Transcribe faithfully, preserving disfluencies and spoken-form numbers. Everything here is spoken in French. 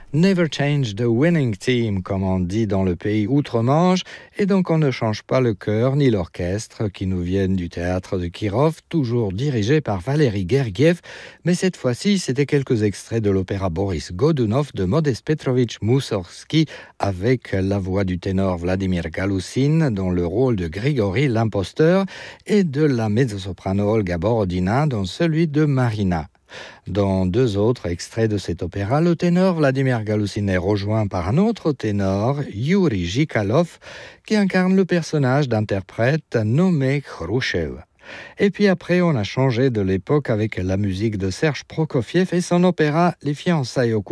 Never change the winning team, comme on dit dans le pays outre-Manche, et donc on ne change pas le chœur ni l'orchestre qui nous viennent du théâtre de Kirov, toujours dirigé par Valéry Gergiev, mais cette fois-ci c'était quelques extraits de l'opéra Boris Godunov de Modest Petrovitch Moussorgsky avec la voix du ténor Vladimir Galoussine dans le rôle de Grigory l'imposteur et de la mezzo-soprano Olga Borodina dans celui de Marina. Dans deux autres extraits de cet opéra, le ténor Vladimir Galoussine est rejoint par un autre ténor, Yuri Jikalov, qui incarne le personnage d'interprète nommé Khrouchtchev. Et puis après, on a changé de l'époque avec la musique de Serge Prokofiev et son opéra Les fiançailles au